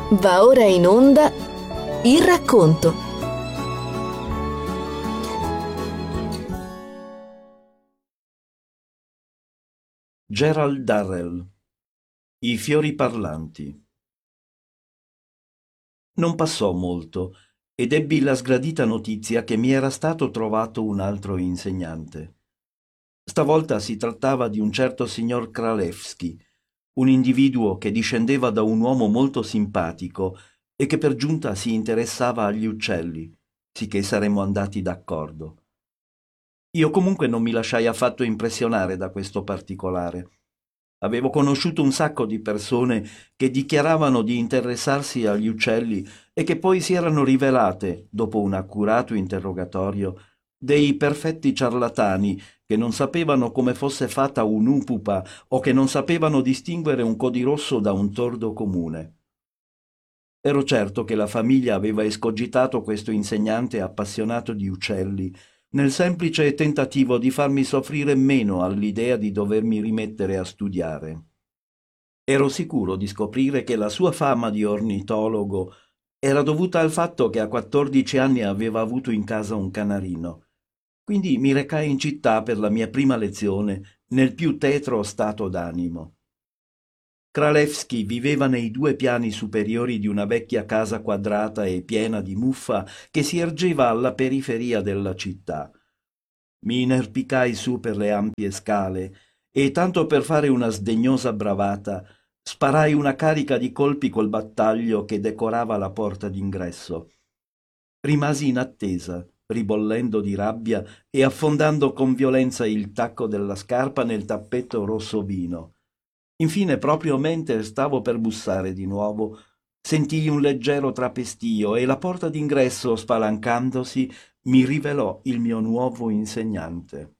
Va ora in onda il racconto. Gerald Darrell, I fiori parlanti. Non passò molto ed ebbi la sgradita notizia che mi era stato trovato un altro insegnante. Stavolta si trattava di un certo signor Kralewski, un individuo che discendeva da un uomo molto simpatico e che per giunta si interessava agli uccelli, sicché saremmo andati d'accordo. Io comunque non mi lasciai affatto impressionare da questo particolare. Avevo conosciuto un sacco di persone che dichiaravano di interessarsi agli uccelli e che poi si erano rivelate, dopo un accurato interrogatorio, dei perfetti ciarlatani che non sapevano come fosse fatta un'upupa o che non sapevano distinguere un codirosso da un tordo comune. Ero certo che la famiglia aveva escogitato questo insegnante appassionato di uccelli nel semplice tentativo di farmi soffrire meno all'idea di dovermi rimettere a studiare. Ero sicuro di scoprire che la sua fama di ornitologo era dovuta al fatto che a 14 anni aveva avuto in casa un canarino. Quindi mi recai in città per la mia prima lezione nel più tetro stato d'animo. Kralewski viveva nei 2 piani superiori di una vecchia casa quadrata e piena di muffa che si ergeva alla periferia della città. Mi inerpicai su per le ampie scale e, tanto per fare una sdegnosa bravata, sparai una carica di colpi col battaglio che decorava la porta d'ingresso. Rimasi in attesa, ribollendo di rabbia e affondando con violenza il tacco della scarpa nel tappetto rosso vino. Infine, proprio mentre stavo per bussare di nuovo, sentii un leggero trapestio e la porta d'ingresso, spalancandosi, mi rivelò il mio nuovo insegnante.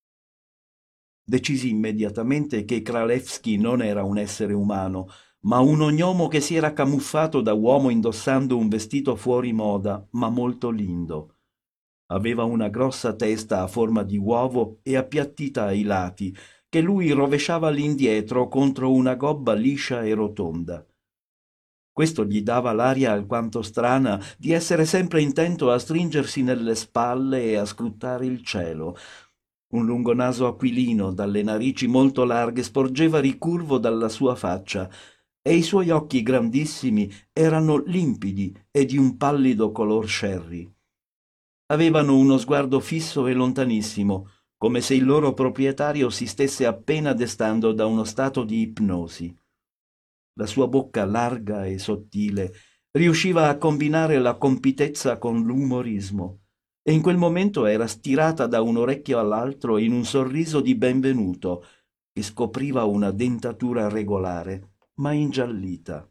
Decisi immediatamente che Kralewski non era un essere umano, ma un ognomo che si era camuffato da uomo indossando un vestito fuori moda, ma molto lindo. Aveva una grossa testa a forma di uovo e appiattita ai lati, che lui rovesciava all'indietro contro una gobba liscia e rotonda. Questo gli dava l'aria alquanto strana di essere sempre intento a stringersi nelle spalle e a scrutare il cielo. Un lungo naso aquilino dalle narici molto larghe sporgeva ricurvo dalla sua faccia e i suoi occhi grandissimi erano limpidi e di un pallido color sherry. Avevano uno sguardo fisso e lontanissimo, come se il loro proprietario si stesse appena destando da uno stato di ipnosi. La sua bocca larga e sottile riusciva a combinare la compitezza con l'umorismo e in quel momento era stirata da un orecchio all'altro in un sorriso di benvenuto che scopriva una dentatura regolare, ma ingiallita.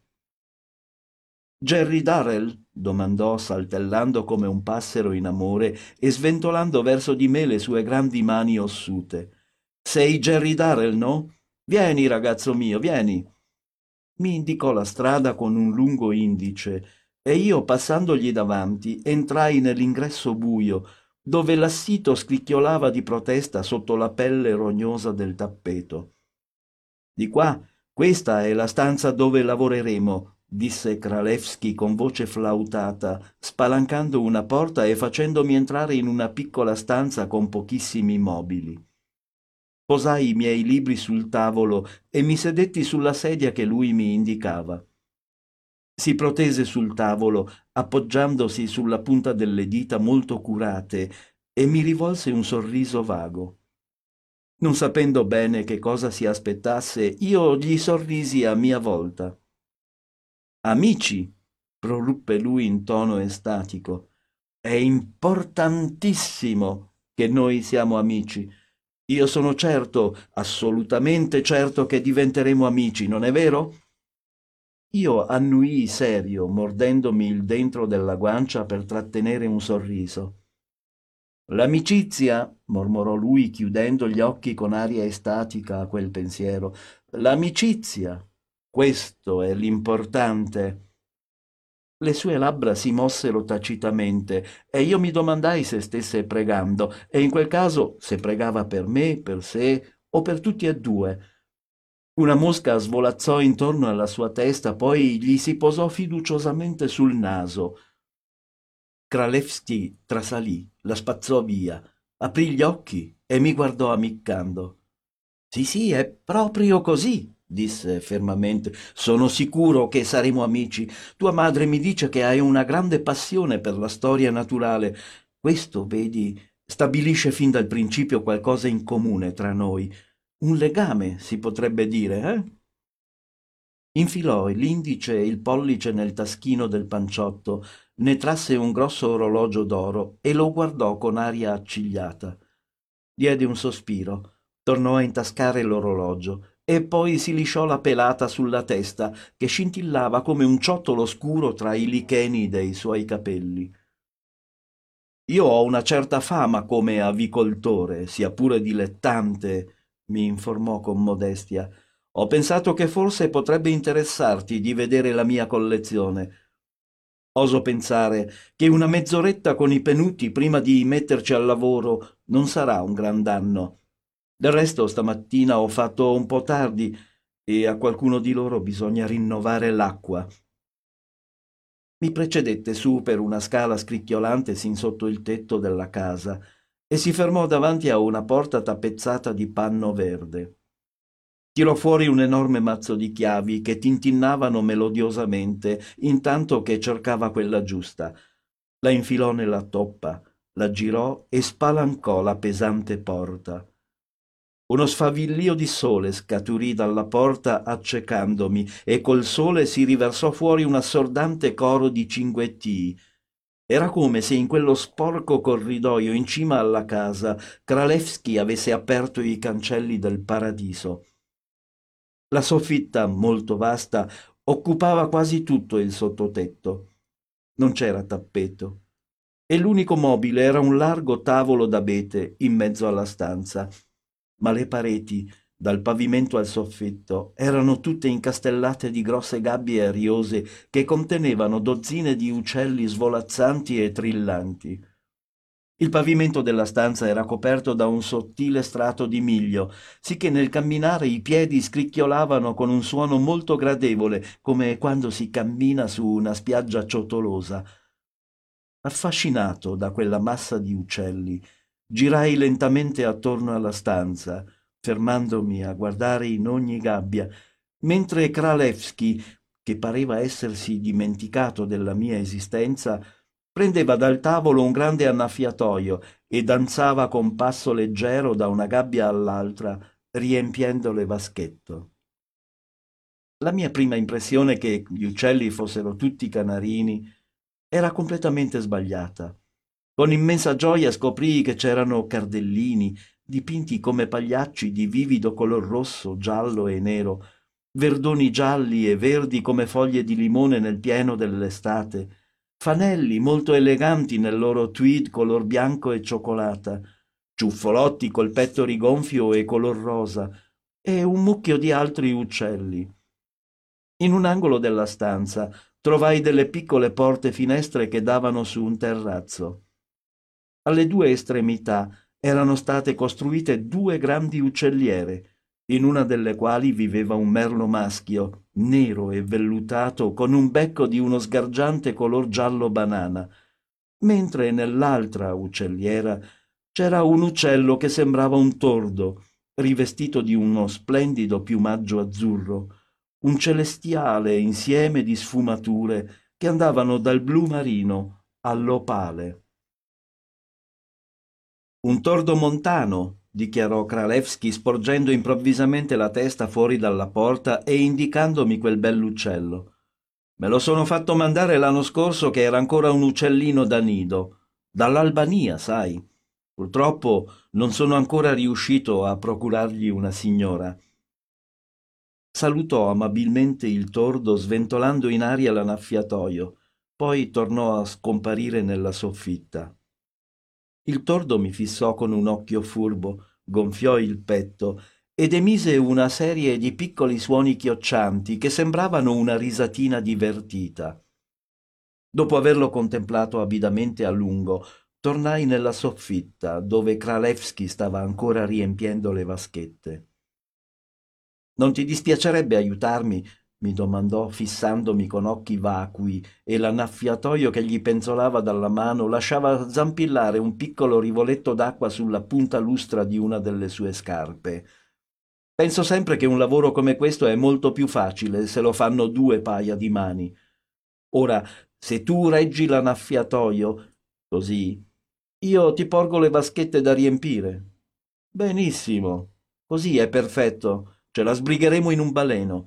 «Jerry Darrell?» domandò, saltellando come un passero in amore e sventolando verso di me le sue grandi mani ossute. «Sei Jerry Darrell, no? Vieni, ragazzo mio, vieni!» Mi indicò la strada con un lungo indice e io, passandogli davanti, entrai nell'ingresso buio, dove l'assito scricchiolava di protesta sotto la pelle rognosa del tappeto. «Di qua, questa è la stanza dove lavoreremo», disse Kralewski con voce flautata, spalancando una porta e facendomi entrare in una piccola stanza con pochissimi mobili. Posai i miei libri sul tavolo e mi sedetti sulla sedia che lui mi indicava. Si protese sul tavolo, appoggiandosi sulla punta delle dita molto curate, e mi rivolse un sorriso vago. Non sapendo bene che cosa si aspettasse, io gli sorrisi a mia volta. «Amici», proruppe lui in tono estatico, «è importantissimo che noi siamo amici. Io sono certo, assolutamente certo che diventeremo amici, non è vero?» Io annuii serio, mordendomi il dentro della guancia per trattenere un sorriso. «L'amicizia», mormorò lui chiudendo gli occhi con aria estatica a quel pensiero, «l'amicizia, questo è l'importante». Le sue labbra si mossero tacitamente e io mi domandai se stesse pregando e in quel caso se pregava per me, per sé o per tutti e due. Una mosca svolazzò intorno alla sua testa, poi gli si posò fiduciosamente sul naso. Kralewski trasalì, la spazzò via, aprì gli occhi e mi guardò ammiccando. Sì, sì, è proprio così, disse fermamente. Sono sicuro che saremo amici. Tua madre mi dice che hai una grande passione per la storia naturale. Questo, vedi, stabilisce fin dal principio qualcosa in comune tra noi. Un legame, si potrebbe dire, eh? Infilò l'indice e il pollice nel taschino del panciotto, ne trasse un grosso orologio d'oro e lo guardò con aria accigliata. Diede un sospiro, tornò a intascare l'orologio e poi si lisciò la pelata sulla testa, che scintillava come un ciottolo scuro tra i licheni dei suoi capelli. Io ho una certa fama come avicoltore, sia pure dilettante, mi informò con modestia. Ho pensato che forse potrebbe interessarti di vedere la mia collezione. Oso pensare che una mezz'oretta con i penuti prima di metterci al lavoro non sarà un gran danno. Del resto stamattina ho fatto un po' tardi e a qualcuno di loro bisogna rinnovare l'acqua. Mi precedette su per una scala scricchiolante sin sotto il tetto della casa e si fermò davanti a una porta tappezzata di panno verde. Tirò fuori un enorme mazzo di chiavi che tintinnavano melodiosamente intanto che cercava quella giusta. La infilò nella toppa, la girò e spalancò la pesante porta. Uno sfavillio di sole scaturì dalla porta accecandomi e col sole si riversò fuori un assordante coro di cinguettii. Era come se in quello sporco corridoio in cima alla casa Kralewski avesse aperto i cancelli del paradiso. La soffitta, molto vasta, occupava quasi tutto il sottotetto. Non c'era tappeto e l'unico mobile era un largo tavolo d'abete in mezzo alla stanza, ma le pareti, dal pavimento al soffitto, erano tutte incastellate di grosse gabbie ariose che contenevano dozzine di uccelli svolazzanti e trillanti. Il pavimento della stanza era coperto da un sottile strato di miglio, sicché nel camminare i piedi scricchiolavano con un suono molto gradevole, come quando si cammina su una spiaggia ciottolosa. Affascinato da quella massa di uccelli, girai lentamente attorno alla stanza, fermandomi a guardare in ogni gabbia, mentre Kralewski, che pareva essersi dimenticato della mia esistenza, prendeva dal tavolo un grande annaffiatoio e danzava con passo leggero da una gabbia all'altra, riempiendo le vaschetto. La mia prima impressione che gli uccelli fossero tutti canarini era completamente sbagliata. Con immensa gioia scoprii che c'erano cardellini, dipinti come pagliacci di vivido color rosso, giallo e nero, verdoni gialli e verdi come foglie di limone nel pieno dell'estate, fanelli molto eleganti nel loro tweed color bianco e cioccolata, ciuffolotti col petto rigonfio e color rosa, e un mucchio di altri uccelli. In un angolo della stanza trovai delle piccole porte-finestre che davano su un terrazzo. Alle due estremità erano state costruite due grandi uccelliere, in una delle quali viveva un merlo maschio, nero e vellutato, con un becco di uno sgargiante color giallo banana, mentre nell'altra uccelliera c'era un uccello che sembrava un tordo, rivestito di uno splendido piumaggio azzurro, un celestiale insieme di sfumature che andavano dal blu marino all'opale. Un tordo montano, dichiarò Kralewski sporgendo improvvisamente la testa fuori dalla porta e indicandomi quel bell'uccello. Me lo sono fatto mandare l'anno scorso che era ancora un uccellino da nido. Dall'Albania, sai. Purtroppo non sono ancora riuscito a procurargli una signora. Salutò amabilmente il tordo sventolando in aria l'annaffiatoio, poi tornò a scomparire nella soffitta. Il tordo mi fissò con un occhio furbo, gonfiò il petto ed emise una serie di piccoli suoni chioccianti che sembravano una risatina divertita. Dopo averlo contemplato avidamente a lungo, tornai nella soffitta, dove Kralewski stava ancora riempiendo le vaschette. Non ti dispiacerebbe aiutarmi? Mi domandò, fissandomi con occhi vacui, e l'annaffiatoio che gli penzolava dalla mano lasciava zampillare un piccolo rivoletto d'acqua sulla punta lustra di una delle sue scarpe. Penso sempre che un lavoro come questo è molto più facile se lo fanno due paia di mani. Ora, se tu reggi l'annaffiatoio, così, io ti porgo le vaschette da riempire. Benissimo, così è perfetto, ce la sbrigheremo in un baleno.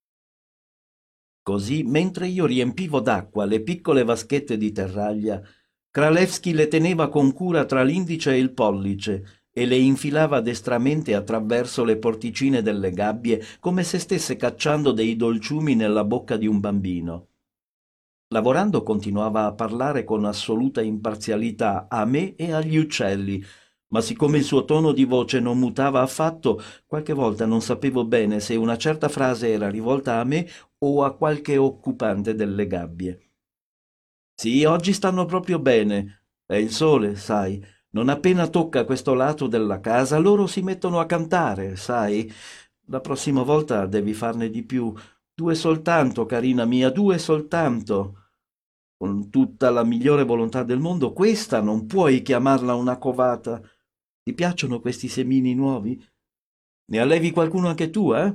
Così, mentre io riempivo d'acqua le piccole vaschette di terraglia, Kralewski le teneva con cura tra l'indice e il pollice e le infilava destramente attraverso le porticine delle gabbie come se stesse cacciando dei dolciumi nella bocca di un bambino. Lavorando continuava a parlare con assoluta imparzialità a me e agli uccelli, ma siccome il suo tono di voce non mutava affatto, qualche volta non sapevo bene se una certa frase era rivolta a me o a qualche occupante delle gabbie. Sì, oggi stanno proprio bene. È il sole, sai. Non appena tocca questo lato della casa, loro si mettono a cantare, sai. La prossima volta devi farne di più. Due soltanto, carina mia, due soltanto. Con tutta la migliore volontà del mondo, questa non puoi chiamarla una covata. Ti piacciono questi semini nuovi? Ne allevi qualcuno anche tu, eh?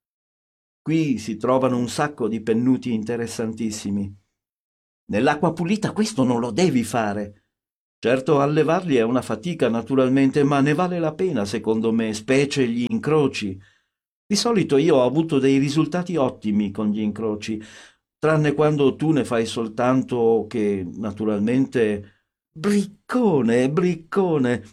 Qui si trovano un sacco di pennuti interessantissimi. Nell'acqua pulita questo non lo devi fare. Certo, allevarli è una fatica, naturalmente, ma ne vale la pena, secondo me, specie gli incroci. Di solito io ho avuto dei risultati ottimi con gli incroci, tranne quando tu ne fai soltanto che, naturalmente... Briccone, briccone!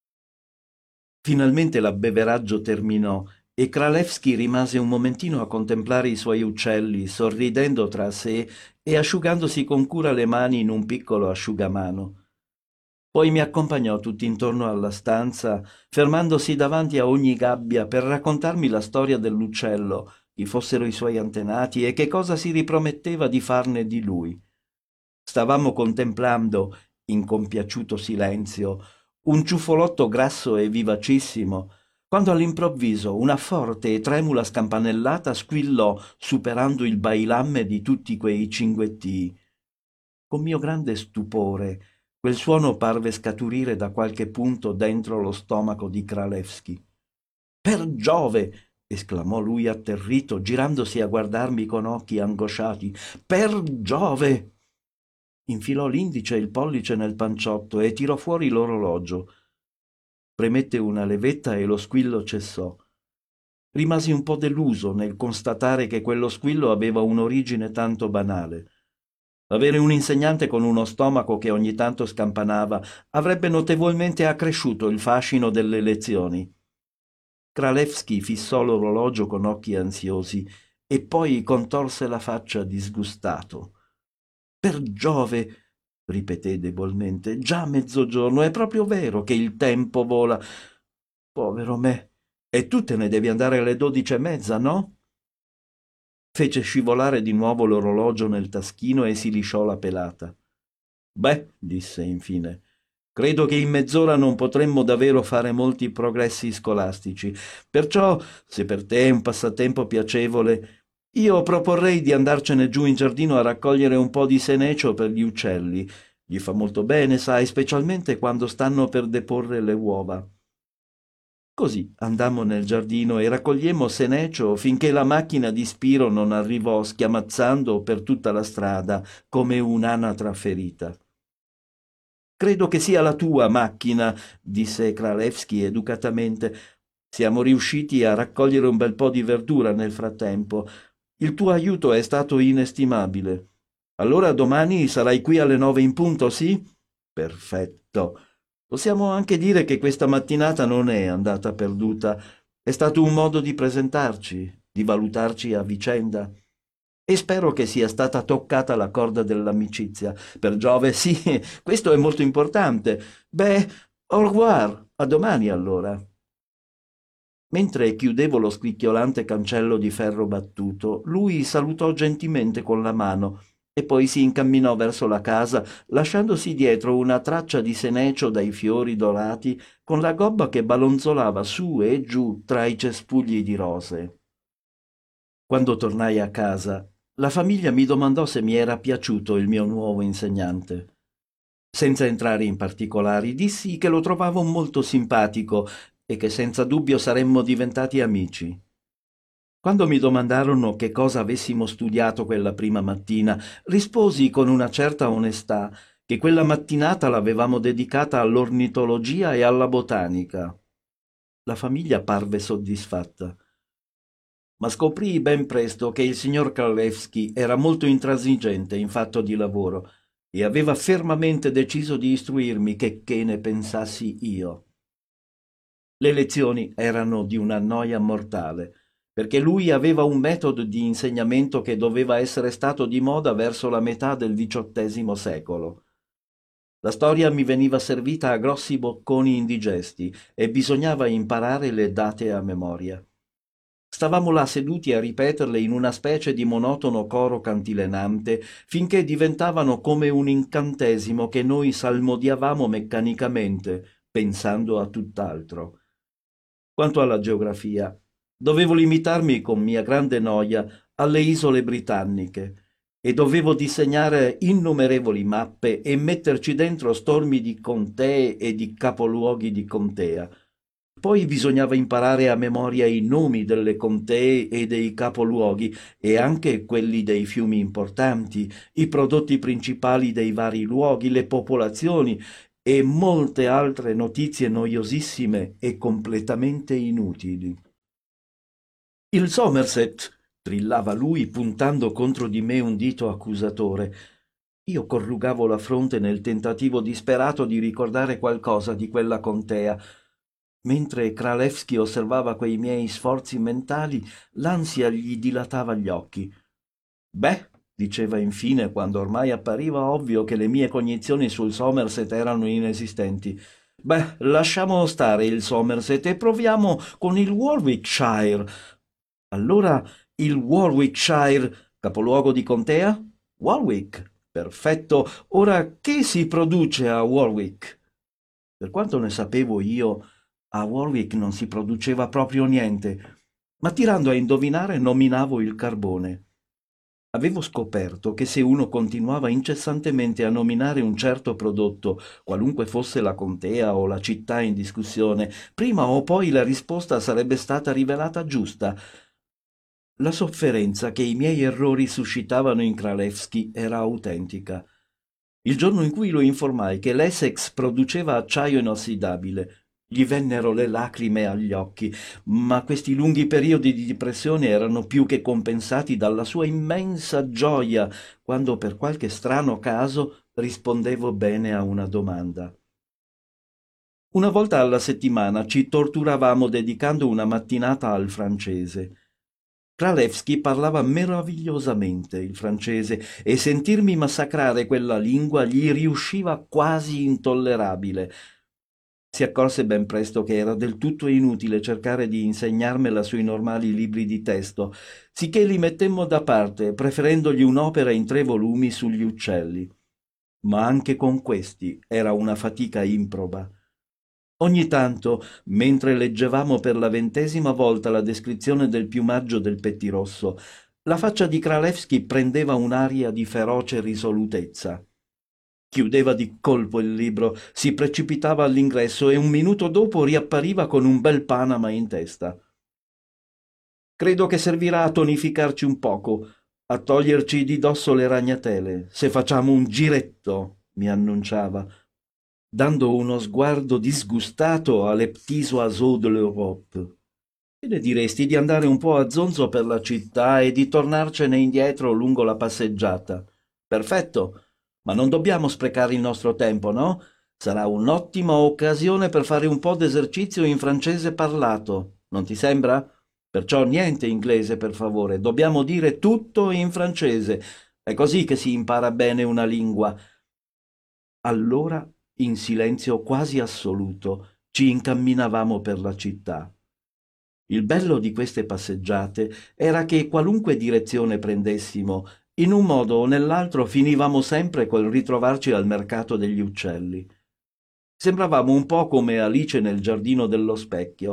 Finalmente l'abbeveraggio terminò e Kralewski rimase un momentino a contemplare i suoi uccelli, sorridendo tra sé e asciugandosi con cura le mani in un piccolo asciugamano. Poi mi accompagnò tutt'intorno alla stanza, fermandosi davanti a ogni gabbia per raccontarmi la storia dell'uccello, chi fossero i suoi antenati e che cosa si riprometteva di farne di lui. Stavamo contemplando, in compiaciuto silenzio, un ciuffolotto grasso e vivacissimo, quando all'improvviso una forte e tremula scampanellata squillò superando il bailamme di tutti quei cinguettii. Con mio grande stupore, quel suono parve scaturire da qualche punto dentro lo stomaco di Kralewski. Per Giove! Esclamò lui atterrito, girandosi a guardarmi con occhi angosciati. Per Giove! Infilò l'indice e il pollice nel panciotto e tirò fuori l'orologio. Premette una levetta e lo squillo cessò. Rimasi un po' deluso nel constatare che quello squillo aveva un'origine tanto banale. Avere un insegnante con uno stomaco che ogni tanto scampanava avrebbe notevolmente accresciuto il fascino delle lezioni. Kralewski fissò l'orologio con occhi ansiosi e poi contorse la faccia disgustato. Per Giove, ripeté debolmente, già mezzogiorno, è proprio vero che il tempo vola. Povero me. E tu te ne devi andare alle 12:30, no? Fece scivolare di nuovo l'orologio nel taschino e si lisciò la pelata. Beh, disse infine, credo che in mezz'ora non potremmo davvero fare molti progressi scolastici. Perciò, se per te è un passatempo piacevole, io proporrei di andarcene giù in giardino a raccogliere un po' di senecio per gli uccelli. Gli fa molto bene, sai, specialmente quando stanno per deporre le uova. Così andammo nel giardino e raccogliemmo senecio finché la macchina di Spiro non arrivò schiamazzando per tutta la strada come un'anatra ferita. Credo che sia la tua macchina, disse Kralewski educatamente. Siamo riusciti a raccogliere un bel po' di verdura nel frattempo. Il tuo aiuto è stato inestimabile. Allora domani sarai qui alle 9 in punto, sì? Perfetto. Possiamo anche dire che questa mattinata non è andata perduta. È stato un modo di presentarci, di valutarci a vicenda. E spero che sia stata toccata la corda dell'amicizia. Per Giove, sì, questo è molto importante. Beh, au revoir, a domani allora. Mentre chiudevo lo scricchiolante cancello di ferro battuto, lui salutò gentilmente con la mano e poi si incamminò verso la casa, lasciandosi dietro una traccia di senecio dai fiori dorati, con la gobba che ballonzolava su e giù tra i cespugli di rose. Quando tornai a casa, la famiglia mi domandò se mi era piaciuto il mio nuovo insegnante. Senza entrare in particolari, dissi che lo trovavo molto simpatico e che senza dubbio saremmo diventati amici. Quando mi domandarono che cosa avessimo studiato quella prima mattina, risposi con una certa onestà che quella mattinata l'avevamo dedicata all'ornitologia e alla botanica. La famiglia parve soddisfatta, ma scoprii ben presto che il signor Kralewski era molto intransigente in fatto di lavoro e aveva fermamente deciso di istruirmi che ne pensassi io. Le lezioni erano di una noia mortale, perché lui aveva un metodo di insegnamento che doveva essere stato di moda verso la metà del XVIII secolo. La storia mi veniva servita a grossi bocconi indigesti e bisognava imparare le date a memoria. Stavamo là seduti a ripeterle in una specie di monotono coro cantilenante finché diventavano come un incantesimo che noi salmodiavamo meccanicamente, pensando a tutt'altro. Quanto alla geografia, dovevo limitarmi con mia grande noia alle isole britanniche e dovevo disegnare innumerevoli mappe e metterci dentro stormi di contee e di capoluoghi di contea. Poi bisognava imparare a memoria i nomi delle contee e dei capoluoghi e anche quelli dei fiumi importanti, i prodotti principali dei vari luoghi, le popolazioni e molte altre notizie noiosissime e completamente inutili. Il Somerset, trillava lui puntando contro di me un dito accusatore. Io corrugavo la fronte nel tentativo disperato di ricordare qualcosa di quella contea. Mentre Kralewski osservava quei miei sforzi mentali, l'ansia gli dilatava gli occhi. Beh, diceva infine, quando ormai appariva ovvio che le mie cognizioni sul Somerset erano inesistenti. Beh, lasciamo stare il Somerset e proviamo con il Warwickshire. Allora, il Warwickshire, capoluogo di contea? Warwick. Perfetto. Ora, che si produce a Warwick? Per quanto ne sapevo io, a Warwick non si produceva proprio niente, ma tirando a indovinare nominavo il carbone. Avevo scoperto che se uno continuava incessantemente a nominare un certo prodotto, qualunque fosse la contea o la città in discussione, prima o poi la risposta sarebbe stata rivelata giusta. La sofferenza che i miei errori suscitavano in Kralewski era autentica. Il giorno in cui lo informai che l'Essex produceva acciaio inossidabile, gli vennero le lacrime agli occhi, ma questi lunghi periodi di depressione erano più che compensati dalla sua immensa gioia quando per qualche strano caso rispondevo bene a una domanda. Una volta alla settimana ci torturavamo dedicando una mattinata al francese. Kralewski parlava meravigliosamente il francese e sentirmi massacrare quella lingua gli riusciva quasi intollerabile. Si accorse ben presto che era del tutto inutile cercare di insegnarmela sui normali libri di testo, sicché li mettemmo da parte, preferendogli un'opera in 3 volumi sugli uccelli. Ma anche con questi era una fatica improba. Ogni tanto, mentre leggevamo per la 20ª volta la descrizione del piumaggio del pettirosso, la faccia di Kralewski prendeva un'aria di feroce risolutezza. Chiudeva di colpo il libro, si precipitava all'ingresso e un minuto dopo riappariva con un bel Panama in testa. Credo che servirà a tonificarci un poco, a toglierci di dosso le ragnatele, se facciamo un giretto, mi annunciava, dando uno sguardo disgustato alle petits oiseaux de l'Europe. Che ne diresti di andare un po' a zonzo per la città e di tornarcene indietro lungo la passeggiata? Perfetto, ma non dobbiamo sprecare il nostro tempo, no? Sarà un'ottima occasione per fare un po' d'esercizio in francese parlato, non ti sembra? Perciò niente inglese, per favore, dobbiamo dire tutto in francese. È così che si impara bene una lingua. Allora, in silenzio quasi assoluto, ci incamminavamo per la città. Il bello di queste passeggiate era che qualunque direzione prendessimo, in un modo o nell'altro finivamo sempre col ritrovarci al mercato degli uccelli. Sembravamo un po' come Alice nel giardino dello specchio.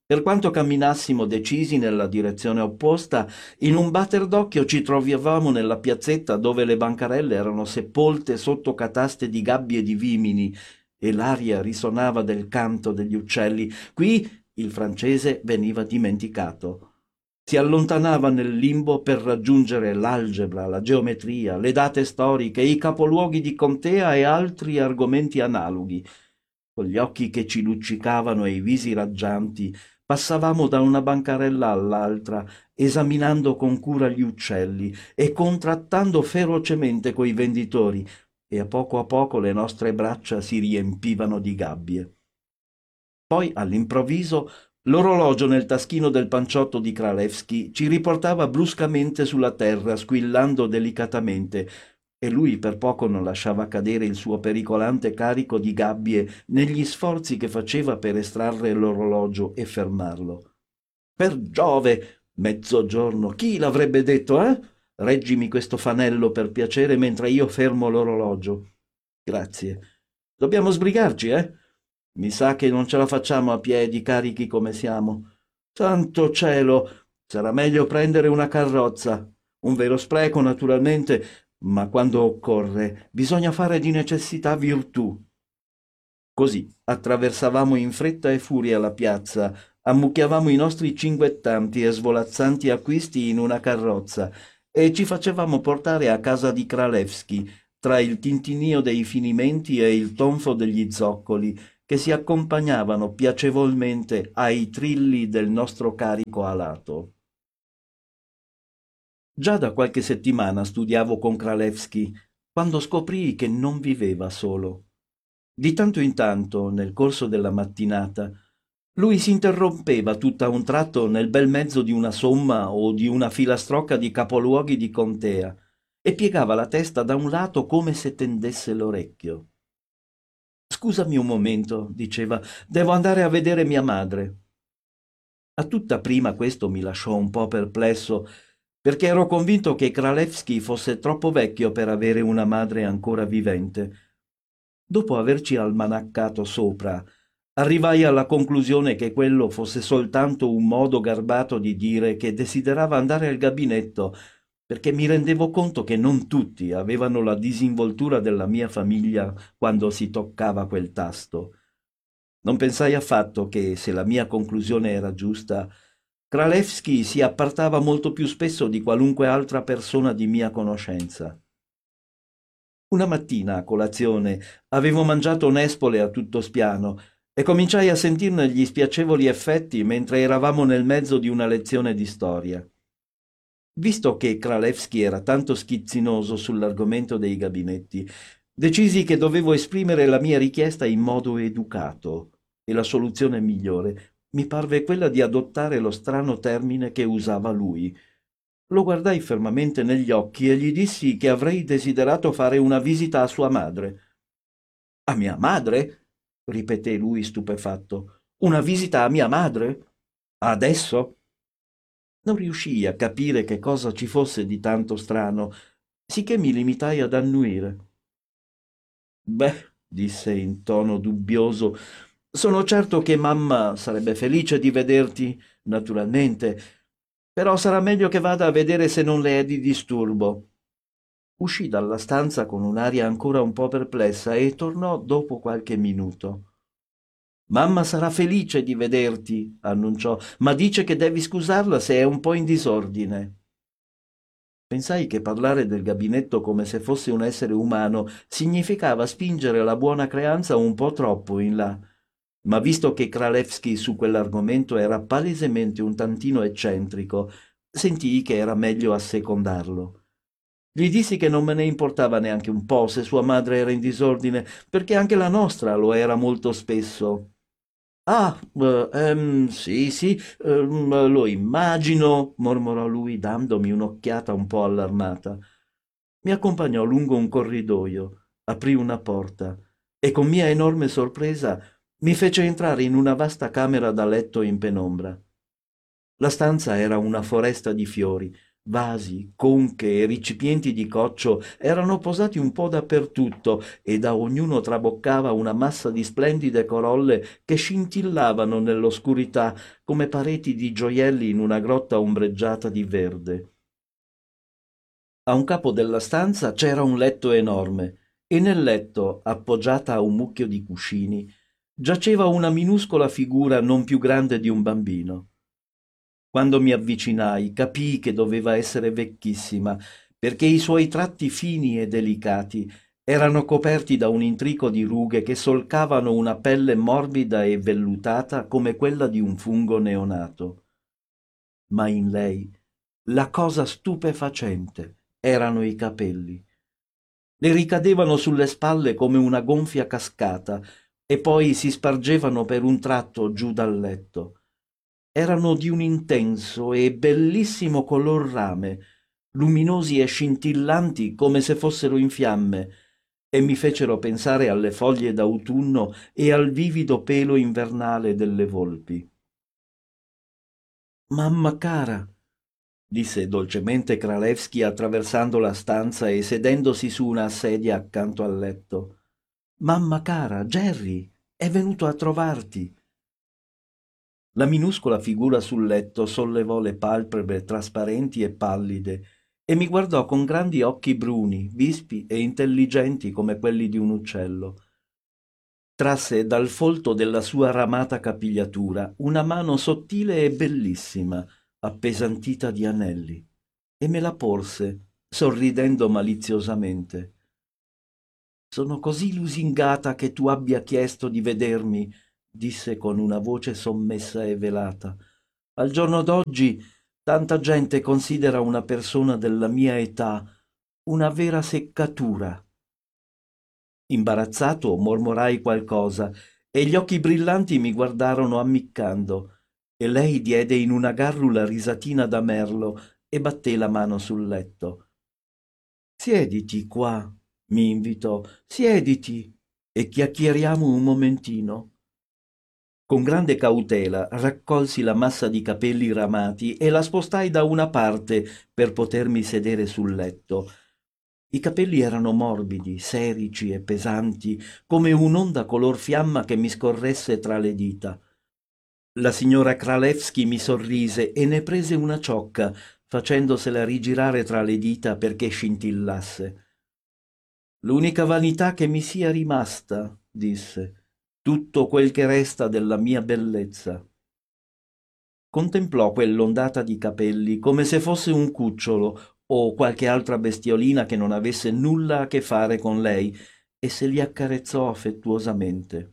Per quanto camminassimo decisi nella direzione opposta, in un batter d'occhio ci trovavamo nella piazzetta dove le bancarelle erano sepolte sotto cataste di gabbie di vimini e l'aria risonava del canto degli uccelli. Qui il francese veniva dimenticato. Si allontanava nel limbo per raggiungere l'algebra, la geometria, le date storiche, i capoluoghi di contea e altri argomenti analoghi. Con gli occhi che ci luccicavano e i visi raggianti, passavamo da una bancarella all'altra, esaminando con cura gli uccelli e contrattando ferocemente coi venditori, e a poco le nostre braccia si riempivano di gabbie. Poi, all'improvviso, l'orologio nel taschino del panciotto di Kralewski ci riportava bruscamente sulla terra, squillando delicatamente, e lui per poco non lasciava cadere il suo pericolante carico di gabbie negli sforzi che faceva per estrarre l'orologio e fermarlo. Per Giove! Mezzogiorno! Chi l'avrebbe detto, eh? Reggimi questo fanello per piacere mentre io fermo l'orologio. Grazie. Dobbiamo sbrigarci, eh? Mi sa che non ce la facciamo a piedi, carichi come siamo. Santo cielo! Sarà meglio prendere una carrozza. Un vero spreco, naturalmente, ma quando occorre bisogna fare di necessità virtù. Così attraversavamo in fretta e furia la piazza, ammucchiavamo i nostri cinguettanti e svolazzanti acquisti in una carrozza e ci facevamo portare a casa di Kralewski, tra il tintinnio dei finimenti e il tonfo degli zoccoli, che si accompagnavano piacevolmente ai trilli del nostro carico alato. Già da qualche settimana studiavo con Kralewski, quando scoprii che non viveva solo. Di tanto in tanto, nel corso della mattinata, lui si interrompeva tutt'a un tratto nel bel mezzo di una somma o di una filastrocca di capoluoghi di contea e piegava la testa da un lato come se tendesse l'orecchio. «Scusami un momento», diceva, «devo andare a vedere mia madre». A tutta prima questo mi lasciò un po' perplesso, perché ero convinto che Kralewski fosse troppo vecchio per avere una madre ancora vivente. Dopo averci almanaccato sopra, arrivai alla conclusione che quello fosse soltanto un modo garbato di dire che desiderava andare al gabinetto, perché mi rendevo conto che non tutti avevano la disinvoltura della mia famiglia quando si toccava quel tasto. Non pensai affatto che, se la mia conclusione era giusta, Kralewski si appartava molto più spesso di qualunque altra persona di mia conoscenza. Una mattina, a colazione, avevo mangiato nespole a tutto spiano e cominciai a sentirne gli spiacevoli effetti mentre eravamo nel mezzo di una lezione di storia. Visto che Kralewski era tanto schizzinoso sull'argomento dei gabinetti, decisi che dovevo esprimere la mia richiesta in modo educato, e la soluzione migliore mi parve quella di adottare lo strano termine che usava lui. Lo guardai fermamente negli occhi e gli dissi che avrei desiderato fare una visita a sua madre. «A mia madre?» ripeté lui stupefatto. «Una visita a mia madre? Adesso?» Non riuscii a capire che cosa ci fosse di tanto strano, sicché mi limitai ad annuire. «Beh», disse in tono dubbioso, «sono certo che mamma sarebbe felice di vederti, naturalmente, però sarà meglio che vada a vedere se non le è di disturbo». Uscì dalla stanza con un'aria ancora un po' perplessa e tornò dopo qualche minuto. «Mamma sarà felice di vederti», annunciò, «ma dice che devi scusarla se è un po' in disordine». Pensai che parlare del gabinetto come se fosse un essere umano significava spingere la buona creanza un po' troppo in là, ma visto che Kralewski su quell'argomento era palesemente un tantino eccentrico, sentii che era meglio assecondarlo. Gli dissi che non me ne importava neanche un po' se sua madre era in disordine, perché anche la nostra lo era molto spesso. «Ah, sì, sì, lo immagino», mormorò lui, dandomi un'occhiata un po' allarmata. Mi accompagnò lungo un corridoio, aprì una porta e con mia enorme sorpresa mi fece entrare in una vasta camera da letto in penombra. La stanza era una foresta di fiori, Vasi, conche e recipienti di coccio erano posati un po' dappertutto e da ognuno traboccava una massa di splendide corolle che scintillavano nell'oscurità come pareti di gioielli in una grotta ombreggiata di verde. A un capo della stanza c'era un letto enorme e nel letto, appoggiata a un mucchio di cuscini, giaceva una minuscola figura non più grande di un bambino. Quando mi avvicinai, capii che doveva essere vecchissima, perché i suoi tratti fini e delicati erano coperti da un intrico di rughe che solcavano una pelle morbida e vellutata come quella di un fungo neonato. Ma in lei la cosa stupefacente erano i capelli. Le ricadevano sulle spalle come una gonfia cascata e poi si spargevano per un tratto giù dal letto. Erano di un intenso e bellissimo color rame, luminosi e scintillanti come se fossero in fiamme, e mi fecero pensare alle foglie d'autunno e al vivido pelo invernale delle volpi. «Mamma cara», disse dolcemente Kralewski attraversando la stanza e sedendosi su una sedia accanto al letto. «Mamma cara, Jerry è venuto a trovarti». La minuscola figura sul letto sollevò le palpebre trasparenti e pallide e mi guardò con grandi occhi bruni, vispi e intelligenti come quelli di un uccello. Trasse dal folto della sua ramata capigliatura una mano sottile e bellissima, appesantita di anelli, e me la porse, sorridendo maliziosamente. «Sono così lusingata che tu abbia chiesto di vedermi», disse con una voce sommessa e velata. «Al giorno d'oggi tanta gente considera una persona della mia età una vera seccatura». Imbarazzato mormorai qualcosa e gli occhi brillanti mi guardarono ammiccando e lei diede in una garrula risatina da merlo e batté la mano sul letto. «Siediti qua», mi invitò, «siediti e chiacchieriamo un momentino». Con grande cautela raccolsi la massa di capelli ramati e la spostai da una parte per potermi sedere sul letto. I capelli erano morbidi, serici e pesanti, come un'onda color fiamma che mi scorresse tra le dita. La signora Kralewski mi sorrise e ne prese una ciocca, facendosela rigirare tra le dita perché scintillasse. «L'unica vanità che mi sia rimasta», disse, «tutto quel che resta della mia bellezza». Contemplò quell'ondata di capelli come se fosse un cucciolo o qualche altra bestiolina che non avesse nulla a che fare con lei e se li accarezzò affettuosamente.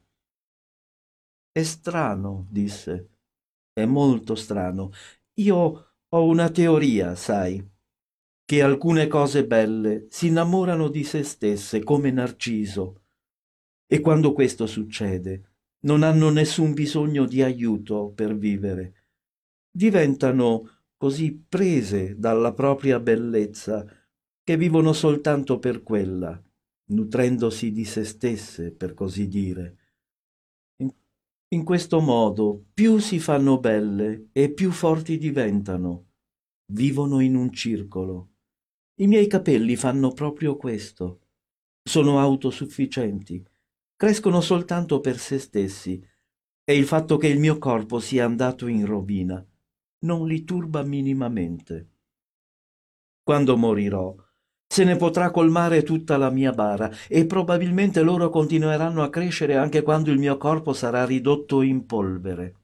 «È strano», disse, «è molto strano. Io ho una teoria, sai, che alcune cose belle si innamorano di se stesse come Narciso e quando questo succede non hanno nessun bisogno di aiuto per vivere. Diventano così prese dalla propria bellezza che vivono soltanto per quella, nutrendosi di se stesse, per così dire. In, in questo modo più si fanno belle e più forti diventano. Vivono in un circolo. I miei capelli fanno proprio questo. Sono autosufficienti, crescono soltanto per se stessi e il fatto che il mio corpo sia andato in rovina non li turba minimamente. Quando morirò, se ne potrà colmare tutta la mia bara e probabilmente loro continueranno a crescere anche quando il mio corpo sarà ridotto in polvere.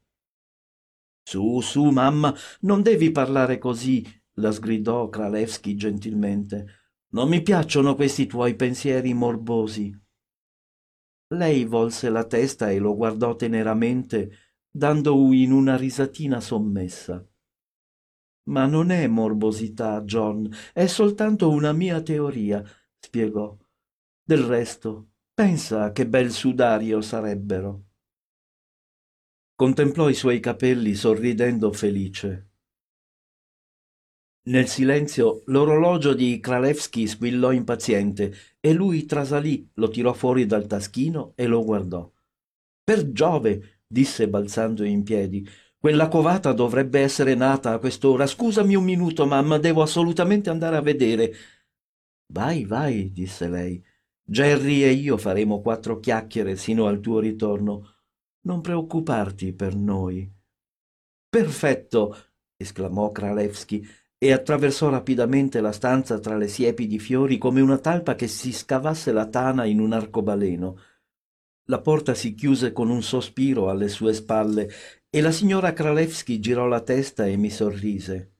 Su, mamma, non devi parlare così», la sgridò Kralewski gentilmente. «Non mi piacciono questi tuoi pensieri morbosi». Lei volse la testa e lo guardò teneramente, dando in una risatina sommessa. «Ma non è morbosità, John, è soltanto una mia teoria», spiegò. «Del resto, pensa che bel sudario sarebbero». Contemplò i suoi capelli sorridendo felice. Nel silenzio l'orologio di Kralewski squillò impaziente e lui trasalì, lo tirò fuori dal taschino e lo guardò. «Per Giove!» disse balzando in piedi. Quella covata dovrebbe essere nata a quest'ora. Scusami un minuto, mamma, devo assolutamente andare a vedere. Vai, vai, disse lei. Jerry e io faremo 4 chiacchiere sino al tuo ritorno. Non preoccuparti per noi. Perfetto, esclamò Kralewski e attraversò rapidamente la stanza tra le siepi di fiori come una talpa che si scavasse la tana in un arcobaleno. La porta si chiuse con un sospiro alle sue spalle e la signora Kralewski girò la testa e mi sorrise.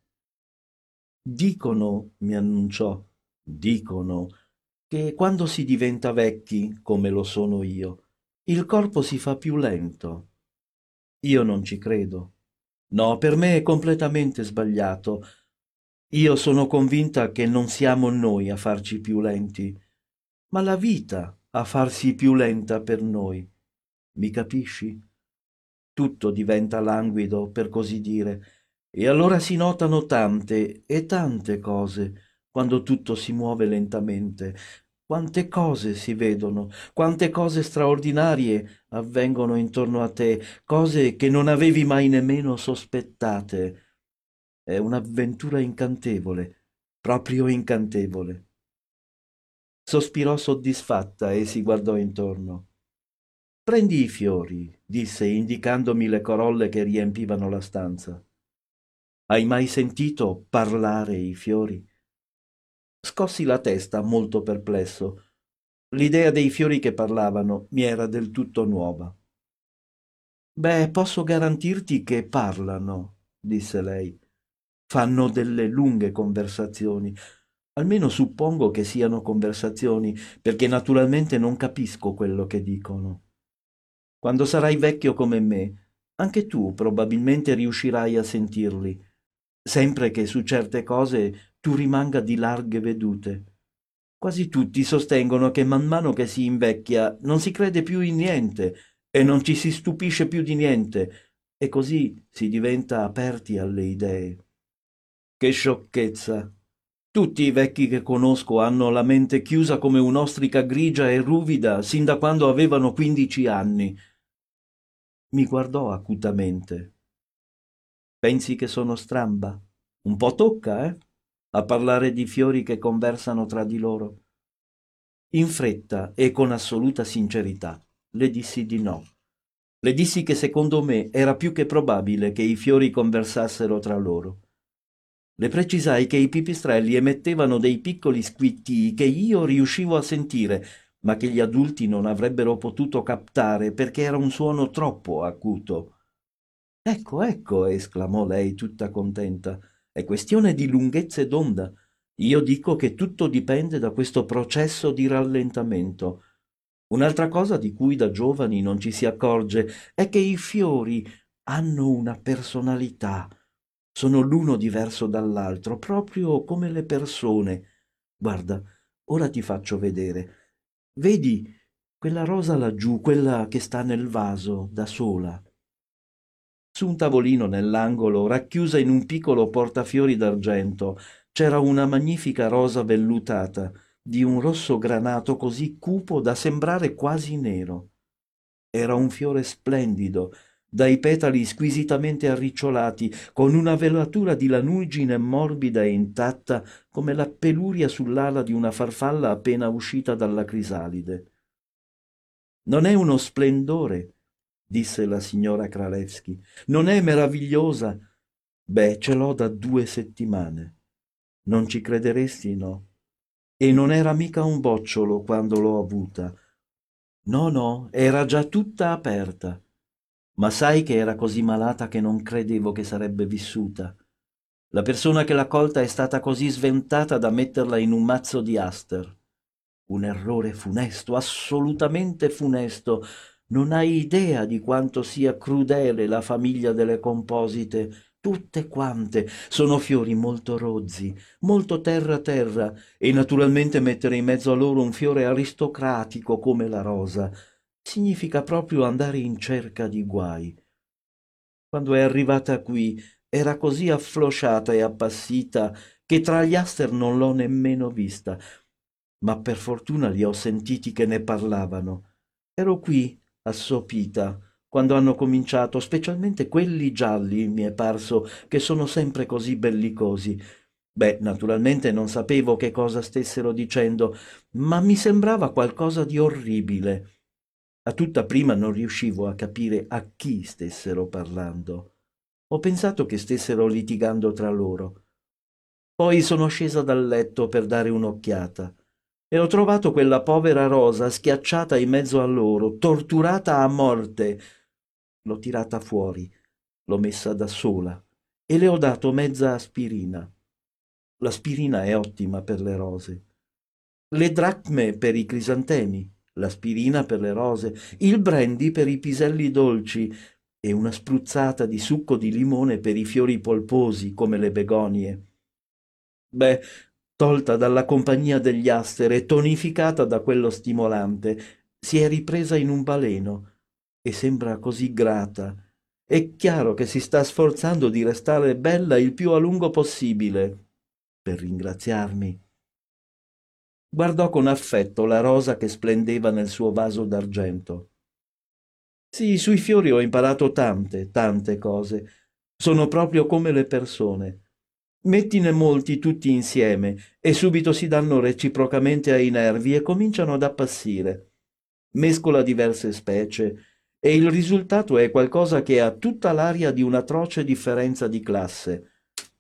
Dicono, mi annunciò, dicono che quando si diventa vecchi, come lo sono io, il corpo si fa più lento. Io non ci credo. No, per me è completamente sbagliato. Io sono convinta che non siamo noi a farci più lenti, ma la vita a farsi più lenta per noi. Mi capisci? Tutto diventa languido, per così dire, e allora si notano tante e tante cose quando tutto si muove lentamente. Quante cose si vedono, quante cose straordinarie avvengono intorno a te, cose che non avevi mai nemmeno sospettate. È un'avventura incantevole, proprio incantevole. Sospirò soddisfatta e si guardò intorno. Prendi i fiori, disse, indicandomi le corolle che riempivano la stanza. Hai mai sentito parlare i fiori? Scossi la testa, molto perplesso. L'idea dei fiori che parlavano mi era del tutto nuova. Beh, posso garantirti che parlano, disse lei. Fanno delle lunghe conversazioni. Almeno suppongo che siano conversazioni, perché naturalmente non capisco quello che dicono. Quando sarai vecchio come me, anche tu probabilmente riuscirai a sentirli, sempre che su certe cose tu rimanga di larghe vedute. Quasi tutti sostengono che man mano che si invecchia non si crede più in niente e non ci si stupisce più di niente, e così si diventa aperti alle idee. Che sciocchezza! Tutti i vecchi che conosco hanno la mente chiusa come un'ostrica grigia e ruvida sin da quando avevano 15 anni. Mi guardò acutamente. Pensi che sono stramba? Un po' tocca, a parlare di fiori che conversano tra di loro. In fretta e con assoluta sincerità le dissi di no. Le dissi che secondo me era più che probabile che i fiori conversassero tra loro. Le precisai che i pipistrelli emettevano dei piccoli squittii che io riuscivo a sentire, ma che gli adulti non avrebbero potuto captare perché era un suono troppo acuto. Ecco, ecco, esclamò lei tutta contenta. È questione di lunghezze d'onda. Io dico che tutto dipende da questo processo di rallentamento. Un'altra cosa di cui da giovani non ci si accorge è che i fiori hanno una personalità. Sono l'uno diverso dall'altro, proprio come le persone. Guarda, ora ti faccio vedere. Vedi quella rosa laggiù, quella che sta nel vaso, da sola. Su un tavolino nell'angolo, racchiusa in un piccolo portafiori d'argento, c'era una magnifica rosa vellutata, di un rosso granato così cupo da sembrare quasi nero. Era un fiore splendido, dai petali squisitamente arricciolati, con una velatura di lanugine morbida e intatta come la peluria sull'ala di una farfalla appena uscita dalla crisalide. Non è uno splendore, disse la signora Kralewski. Non è meravigliosa? Beh, ce l'ho da 2 settimane. Non ci crederesti, no? E non era mica un bocciolo quando l'ho avuta. No, no, era già tutta aperta. Ma sai che era così malata che non credevo che sarebbe vissuta. La persona che l'ha colta è stata così sventata da metterla in un mazzo di aster. Un errore funesto, assolutamente funesto. Non hai idea di quanto sia crudele la famiglia delle composite. Tutte quante sono fiori molto rozzi, molto terra e naturalmente mettere in mezzo a loro un fiore aristocratico come la rosa significa proprio andare in cerca di guai. Quando è arrivata qui era così afflosciata e appassita che tra gli aster non l'ho nemmeno vista, ma per fortuna li ho sentiti che ne parlavano. Ero qui, assopita, quando hanno cominciato, specialmente quelli gialli, mi è parso, che sono sempre così bellicosi. Beh, naturalmente non sapevo che cosa stessero dicendo, ma mi sembrava qualcosa di orribile. A tutta prima non riuscivo a capire a chi stessero parlando. Ho pensato che stessero litigando tra loro. Poi sono scesa dal letto per dare un'occhiata e ho trovato quella povera Rosa schiacciata in mezzo a loro, torturata a morte. L'ho tirata fuori, l'ho messa da sola e le ho dato mezza aspirina. L'aspirina è ottima per le rose. Le dracme per i crisantemi, l'aspirina per le rose, il brandy per i piselli dolci e una spruzzata di succo di limone per i fiori polposi come le begonie. Beh, tolta dalla compagnia degli Aster e tonificata da quello stimolante, si è ripresa in un baleno e sembra così grata. È chiaro che si sta sforzando di restare bella il più a lungo possibile, per ringraziarmi. Guardò con affetto la rosa che splendeva nel suo vaso d'argento. Sì, sui fiori ho imparato tante cose. Sono proprio come le persone. Mettine molti tutti insieme e subito si danno reciprocamente ai nervi e cominciano ad appassire. Mescola diverse specie e il risultato è qualcosa che ha tutta l'aria di un'atroce differenza di classe.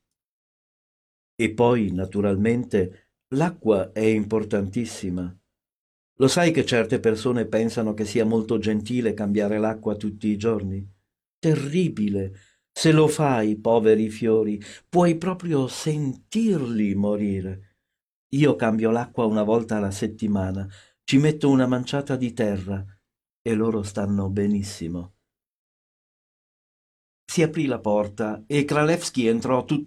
E poi, naturalmente, l'acqua è importantissima. Lo sai che certe persone pensano che sia molto gentile cambiare l'acqua tutti i giorni? Terribile. Se lo fai, poveri fiori, puoi proprio sentirli morire. Io cambio l'acqua una volta alla settimana, ci metto una manciata di terra e loro stanno benissimo. Si aprì la porta e Kralewski entrò tutto